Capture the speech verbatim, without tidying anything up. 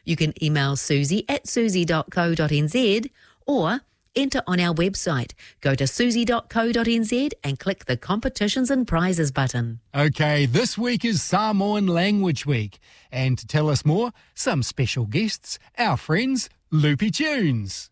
You can email Susie at susie dot co dot n z or enter on our website. Go to susie dot co dot n z and click the Competitions and Prizes button. Okay, this week is Samoan Language Week. And to tell us more, some special guests, our friends, Loopy Tunes.